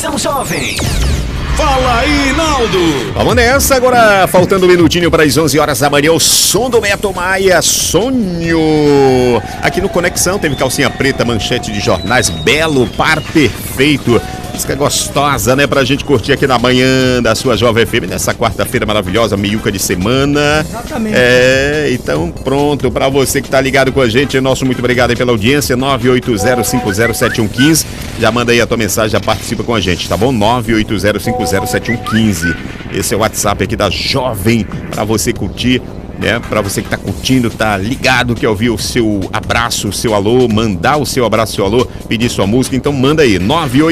Conexão Jovem. Fala aí, Naldo! Vamos nessa, agora faltando um minutinho para as 11 horas da manhã, o som do Beto Maia, Sonho. Aqui no Conexão teve calcinha preta, manchete de jornais, belo, par perfeito. Música gostosa, né, pra gente curtir aqui na manhã da sua Jovem FM, nessa quarta-feira maravilhosa, meiuca de semana. Exatamente. Então pronto, pra você que tá ligado com a gente, nosso muito obrigado aí pela audiência, 980507115. Já manda aí a tua mensagem, já participa com a gente, tá bom? 980507115. Esse é o WhatsApp aqui da Jovem, pra você curtir, né? Pra você que tá curtindo, tá ligado, quer ouvir o seu abraço, o seu alô, mandar o seu abraço, seu alô, pedir sua música, então manda aí,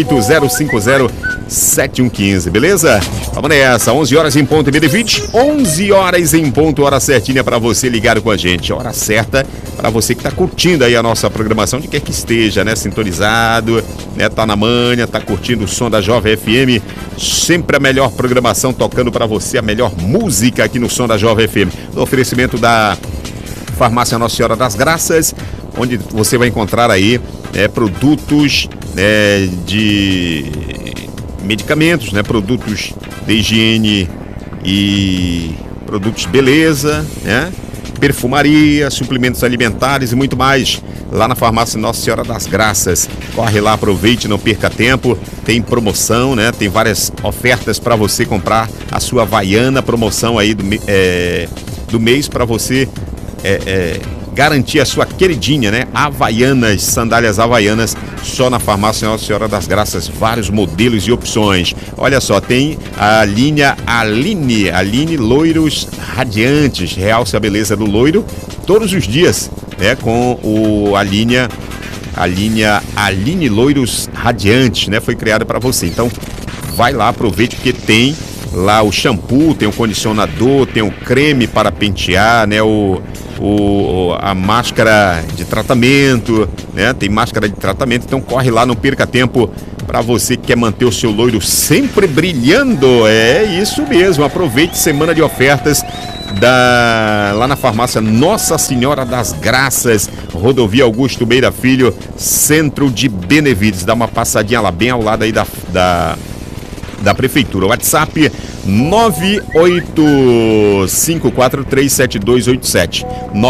980507115, beleza? Vamos nessa, 11 horas em ponto, BD20, 11 horas em ponto, hora certinha pra você ligado com a gente, hora certa pra você que tá curtindo aí a nossa programação, de quer que esteja, né, sintonizado, né, tá na manha, tá curtindo o som da Jovem FM, sempre a melhor programação tocando pra você, a melhor música aqui no som da Jovem FM, no oferecimento da Farmácia Nossa Senhora das Graças, onde você vai encontrar aí produtos de medicamentos, né, produtos de higiene e produtos de beleza, né, perfumaria, suplementos alimentares e muito mais. Lá na Farmácia Nossa Senhora das Graças. Corre lá, aproveite, não perca tempo. Tem promoção, né? Tem várias ofertas para você comprar a sua Havaiana, promoção aí do mês para você garantir a sua queridinha, né? Havaianas, sandálias havaianas, só na Farmácia Nossa Senhora das Graças, vários modelos e opções. Olha só, tem a linha Aline Loiros Radiantes, realce a beleza do loiro todos os dias, né? Com a linha Aline Loiros Radiantes, né? Foi criada para você. Então, vai lá, aproveite, porque tem lá o shampoo, tem o condicionador, tem o creme para pentear, né? A máscara de tratamento, né? Tem máscara de tratamento, então corre lá, não perca tempo, para você que quer manter o seu loiro sempre brilhando. É isso mesmo, aproveite semana de ofertas lá na Farmácia Nossa Senhora das Graças, Rodovia Augusto Meira Filho, centro de Benevides. Dá uma passadinha lá bem ao lado aí da Prefeitura. WhatsApp 985437287.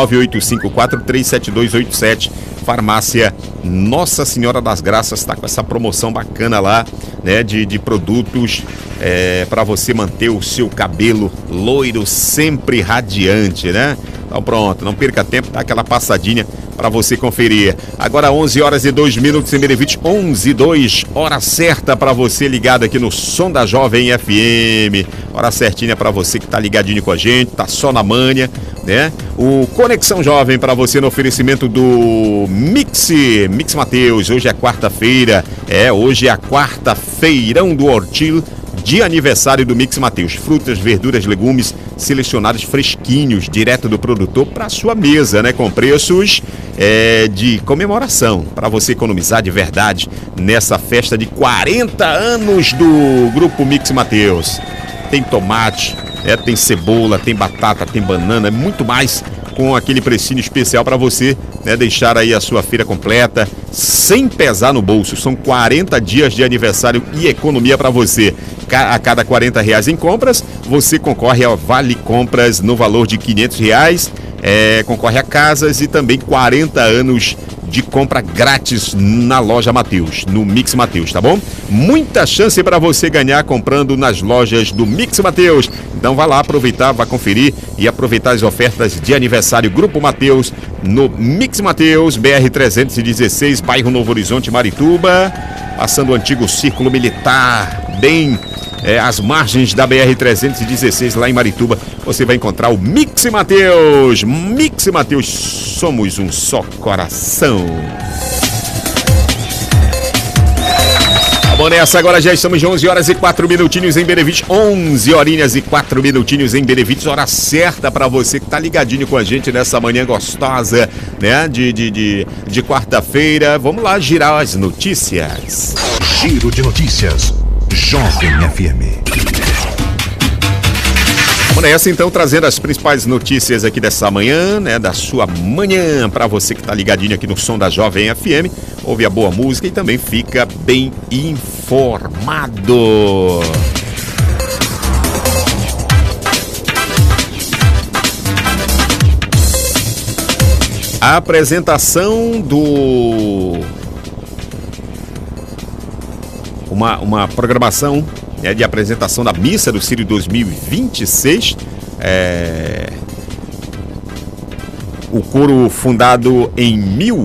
985437287. Farmácia Nossa Senhora das Graças está com essa promoção bacana lá, né, de produtos para você manter o seu cabelo loiro sempre radiante, né? Então pronto, não perca tempo, dá aquela passadinha para você conferir. Agora 11 horas e 2 minutos em Benevite, 11:02, hora certa para você ligado aqui no som da Jovem FM. Hora certinha para você que tá ligadinho com a gente, tá só na manha, né? O Conexão Jovem para você no oferecimento do Mix Mateus. Hoje é quarta-feira, hoje é a quarta-feirão do Hortil, de aniversário do Mix Mateus. Frutas, verduras, legumes selecionados fresquinhos, direto do produtor para sua mesa, né? Com preços de comemoração, para você economizar de verdade nessa festa de 40 anos do Grupo Mix Mateus. Tem tomate, tem cebola, tem batata, tem banana, muito mais, com aquele precinho especial para você, né, deixar aí a sua feira completa sem pesar no bolso. São 40 dias de aniversário e economia para você. A cada R$40 em compras, você concorre a vale compras no valor de R$500, concorre a casas e também 40 anos de compra grátis na loja Mateus, no Mix Mateus, tá bom? Muita chance para você ganhar comprando nas lojas do Mix Mateus. Então vai lá aproveitar, vai conferir e aproveitar as ofertas de aniversário Grupo Mateus no Mix Mateus, BR-316, bairro Novo Horizonte, Marituba, passando o antigo Círculo Militar, bem às margens da BR-316 lá em Marituba. Você vai encontrar o Mix Mateus. Mix Mateus, somos um só coração. Tá bom, nessa agora já estamos de 11 horas e 4 minutinhos em Benevite. 11 horinhas e 4 minutinhos em Benevite. Hora certa para você que tá ligadinho com a gente nessa manhã gostosa, né? De quarta-feira. Vamos lá girar as notícias. Giro de notícias. Jovem FM. Vamos nessa então, trazendo as principais notícias aqui dessa manhã, né, da sua manhã, para você que tá ligadinho aqui no som da Jovem FM, ouve a boa música e também fica bem informado. A apresentação do... Uma programação, né, de apresentação da Missa do Círio 2026. O coro fundado em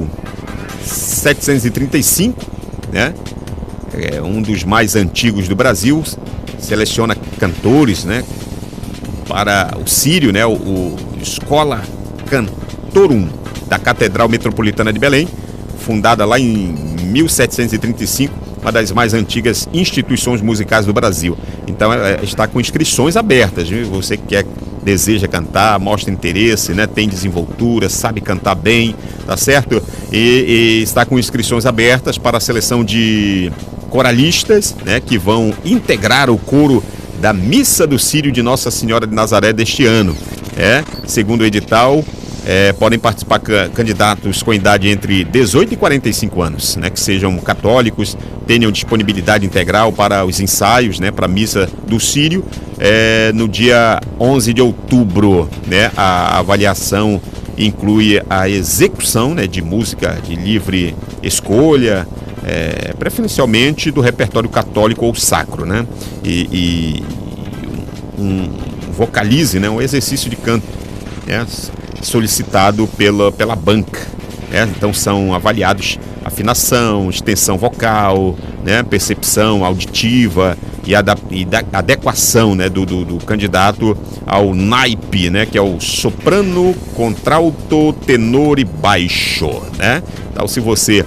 1735, né? É um dos mais antigos do Brasil. Seleciona cantores, né, para o Círio, né, o Escola Cantorum da Catedral Metropolitana de Belém, fundada lá em 1735, uma das mais antigas instituições musicais do Brasil. Então está com inscrições abertas, viu? Você que deseja cantar, mostra interesse, né? Tem desenvoltura, sabe cantar bem, tá certo? E está com inscrições abertas para a seleção de coralistas, né, que vão integrar o coro da Missa do Círio de Nossa Senhora de Nazaré deste ano. Segundo o edital, podem participar candidatos com idade entre 18 e 45 anos, né, que sejam católicos, tenham disponibilidade integral para os ensaios, né, para a Missa do Círio, no dia 11 de outubro. Né, a avaliação inclui a execução, né, de música de livre escolha, preferencialmente do repertório católico ou sacro, né, e um vocalize, né, um exercício de canto, né, solicitado pela banca. Então são avaliados afinação, extensão vocal, né, percepção auditiva e adequação, né, do candidato ao naipe, né, que é o soprano, contralto, tenor e baixo, né? Então, se você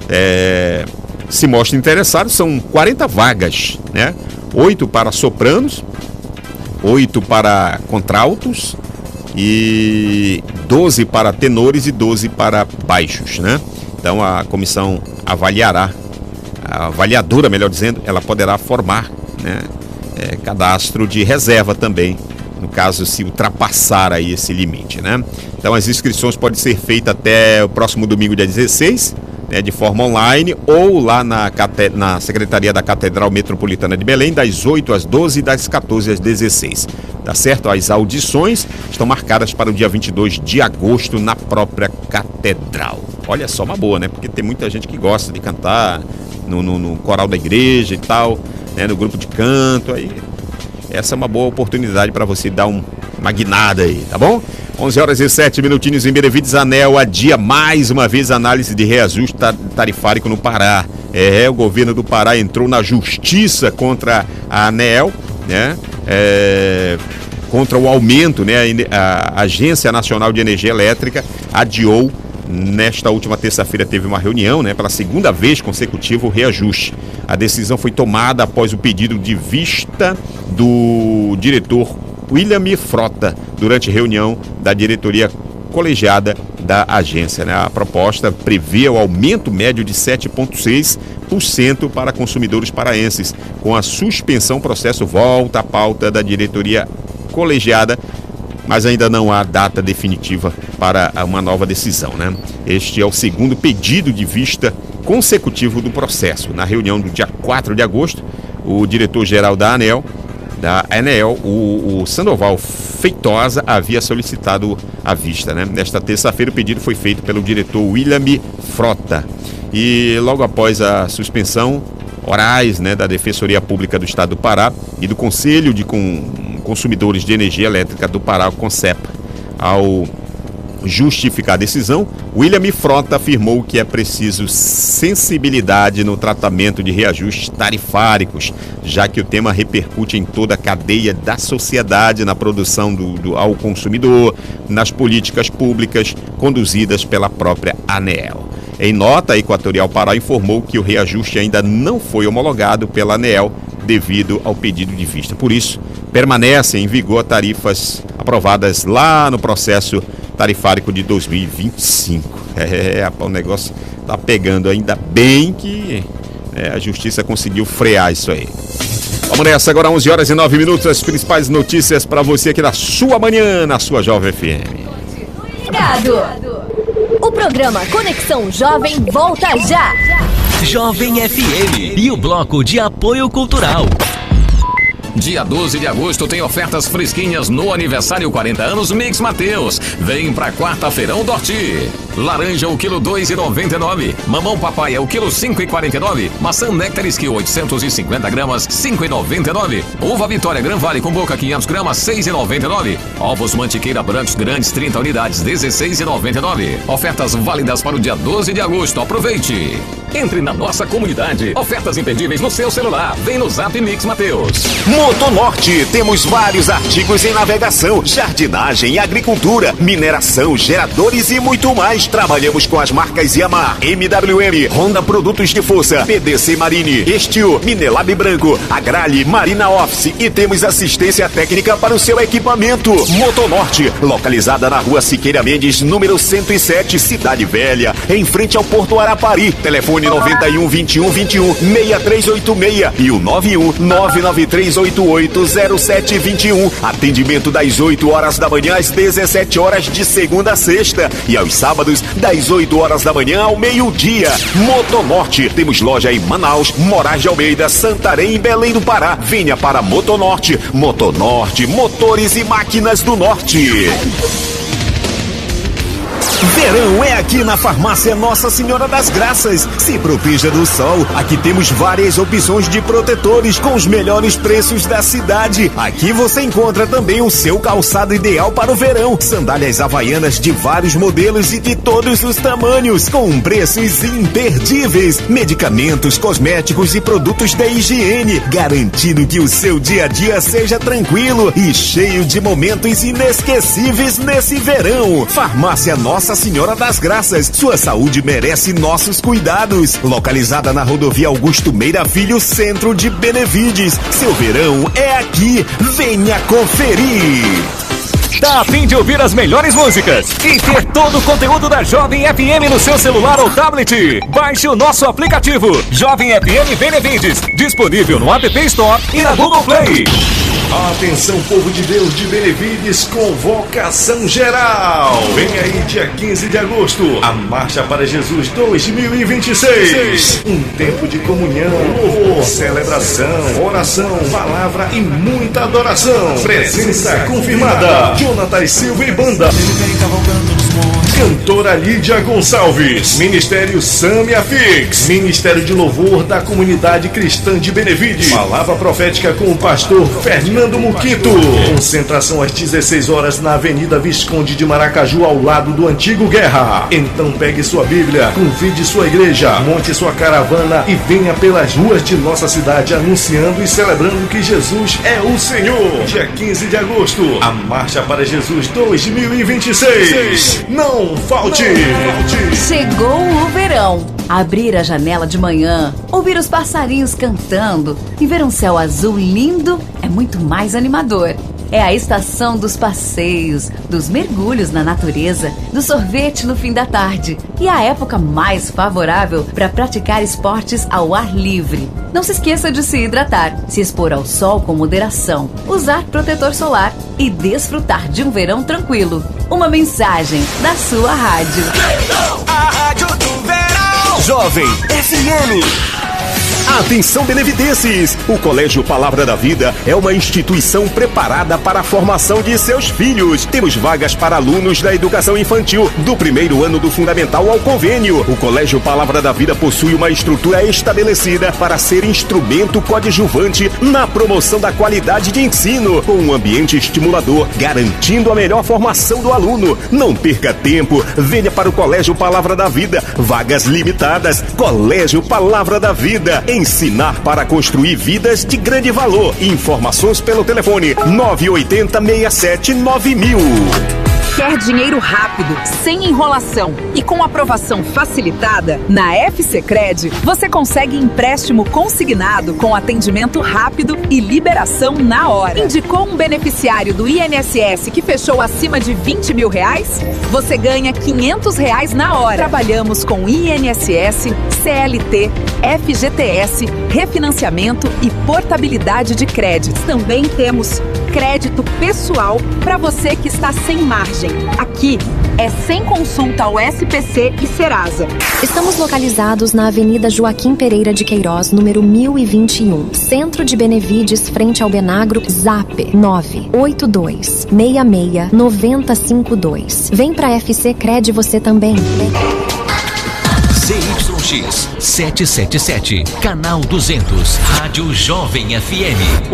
se mostra interessado, são 40 vagas, né? 8 para sopranos, 8 para contraltos e 12 para tenores e 12 para baixos, né? Então a comissão avaliará, a avaliadora, melhor dizendo, ela poderá formar, né, cadastro de reserva também, no caso se ultrapassar aí esse limite, né? Então as inscrições podem ser feitas até o próximo domingo, dia 16, né, de forma online, ou lá na Secretaria da Catedral Metropolitana de Belém, das 8 às 12 e das 14 às 16. Tá certo? As audições estão marcadas para o dia 22 de agosto na própria catedral. Olha só, uma boa, né? Porque tem muita gente que gosta de cantar no coral da igreja e tal, né, no grupo de canto. Aí essa é uma boa oportunidade para você dar uma guinada aí, tá bom? 11 horas e 7 minutinhos em Benevides. ANEEL adia mais uma vez a análise de reajuste tarifárico no Pará. O governo do Pará entrou na justiça contra a ANEEL, né? Contra o aumento, né? A Agência Nacional de Energia Elétrica adiou. Nesta última terça-feira teve uma reunião, né, pela segunda vez consecutiva o reajuste. A decisão foi tomada após o pedido de vista do diretor William Frota durante reunião da diretoria colegiada da agência, né? A proposta prevê o aumento médio de 7,6% para consumidores paraenses. Com a suspensão, o processo volta à pauta da diretoria colegiada, mas ainda não há data definitiva para uma nova decisão, né? Este é o segundo pedido de vista consecutivo do processo. Na reunião do dia 4 de agosto, o diretor-geral da ANEEL, o Sandoval Feitosa, havia solicitado a vista, né? Nesta terça-feira, o pedido foi feito pelo diretor William Frota. E logo após a suspensão, orais, né, da Defensoria Pública do Estado do Pará e do Conselho de Consumidores de Energia Elétrica do Pará, o CONSEPA, ao justificar a decisão, William Frota afirmou que é preciso sensibilidade no tratamento de reajustes tarifáricos, já que o tema repercute em toda a cadeia da sociedade, na produção ao consumidor, nas políticas públicas conduzidas pela própria ANEEL. Em nota, a Equatorial Pará informou que o reajuste ainda não foi homologado pela ANEEL devido ao pedido de vista. Por isso, permanecem em vigor tarifas aprovadas lá no processo tarifárico de 2025. O negócio tá pegando, ainda bem que a justiça conseguiu frear isso aí. Vamos nessa agora, 11 horas e 9 minutos, as principais notícias para você aqui na sua manhã, na sua Jovem FM. Obrigado. O programa Conexão Jovem volta já. Jovem FM e o bloco de apoio cultural. Dia 12 de agosto tem ofertas fresquinhas no aniversário 40 anos Mix Mateus. Vem pra quarta-feirão Dorti. Laranja o quilo 2,99. Mamão papai o quilo 5,49. Maçã Nectar Skill 850 gramas 5,99. Uva Vitória Gran Vale com boca 500 gramas 6,99. Ovos Mantiqueira brancos grandes 30 unidades 16,99. Ofertas válidas para o dia 12 de agosto. Aproveite. Entre na nossa comunidade. Ofertas imperdíveis no seu celular. Vem no Zap Mix Mateus. Motonorte, temos vários artigos em navegação, jardinagem, agricultura, mineração, geradores e muito mais. Trabalhamos com as marcas Yamaha, MWM, Honda Produtos de Força, PDC Marine, Estil, Minelab Branco, Agrale, Marina Office e temos assistência técnica para o seu equipamento. Motonorte, localizada na rua Siqueira Mendes, número 107, Cidade Velha, em frente ao Porto Arapari. Telefone 91 21 21 6386 e o 91 993 880721. Atendimento das 8 horas da manhã às 17 horas de segunda a sexta e aos sábados das 8 horas da manhã ao meio-dia. Motonorte, temos loja em Manaus, Moraes de Almeida, Santarém e Belém do Pará. Venha para Motonorte. Motonorte, motores e máquinas do norte. Verão é aqui na farmácia Nossa Senhora das Graças. Se proteja do sol. Aqui temos várias opções de protetores com os melhores preços da cidade. Aqui você encontra também o seu calçado ideal para o verão. Sandálias havaianas de vários modelos e de todos os tamanhos, com preços imperdíveis. Medicamentos, cosméticos e produtos da higiene, garantindo que o seu dia a dia seja tranquilo e cheio de momentos inesquecíveis nesse verão. Farmácia Nossa Senhora das Graças, sua saúde merece nossos cuidados. Localizada na rodovia Augusto Meira Filho, centro de Benevides. Seu verão é aqui. Venha conferir. Tá a fim de ouvir as melhores músicas e ter todo o conteúdo da Jovem FM no seu celular ou tablet? Baixe o nosso aplicativo Jovem FM Benevides, disponível no App Store e na Google Play. Atenção, povo de Deus de Benevides, convocação geral. Vem aí dia 15 de agosto, a Marcha para Jesus 2026. Um tempo de comunhão, louvor, celebração, oração, palavra e muita adoração. Presença confirmada. Jonathan Silva e Banda. Cantora Lídia Gonçalves. Ministério Samia Fix. Ministério de Louvor da Comunidade Cristã de Benevides. Palavra profética com o pastor Fernando Muquito. Concentração às 16 horas na Avenida Visconde de Maracaju, ao lado do Antigo Guerra. Então pegue sua Bíblia, convide sua igreja, monte sua caravana e venha pelas ruas de nossa cidade anunciando e celebrando que Jesus é o Senhor. Dia 15 de agosto, a Marcha para Jesus 2026. Não falte! Chegou o verão. Abrir a janela de manhã, ouvir os passarinhos cantando e ver um céu azul lindo é muito mais animador. É a estação dos passeios, dos mergulhos na natureza, do sorvete no fim da tarde e a época mais favorável para praticar esportes ao ar livre. Não se esqueça de se hidratar, se expor ao sol com moderação, usar protetor solar e desfrutar de um verão tranquilo. Uma mensagem da sua rádio. A rádio do verão. Jovem FM. Atenção, benevidenses! O Colégio Palavra da Vida é uma instituição preparada para a formação de seus filhos. Temos vagas para alunos da educação infantil, do primeiro ano do fundamental ao convênio. O Colégio Palavra da Vida possui uma estrutura estabelecida para ser instrumento coadjuvante na promoção da qualidade de ensino, com um ambiente estimulador, garantindo a melhor formação do aluno. Não perca tempo, venha para o Colégio Palavra da Vida. Vagas limitadas. Colégio Palavra da Vida. Ensinar para construir vidas de grande valor. Informações pelo telefone 980 67 9000. Quer dinheiro rápido, sem enrolação e com aprovação facilitada? Na FCCred, você consegue empréstimo consignado com atendimento rápido e liberação na hora. Indicou um beneficiário do INSS que fechou acima de R$20 mil? Você ganha R$500 na hora. Trabalhamos com INSS, CLT, FGTS, refinanciamento e portabilidade de créditos. Também temos crédito pessoal para você que está sem margem. Aqui é sem consulta ao SPC e Serasa. Estamos localizados na Avenida Joaquim Pereira de Queiroz, número 1021, Centro de Benevides, frente ao Benagro. Zap 982669052. Vem pra FCCred você também. ZYX 777, canal 200, Rádio Jovem FM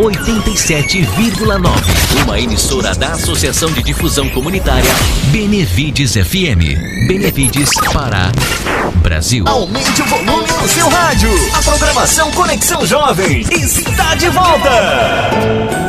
87,9. Uma emissora da Associação de Difusão Comunitária Benevides FM. Benevides, Pará, Brasil. Aumente o volume no seu rádio. A programação Conexão Jovem está de volta.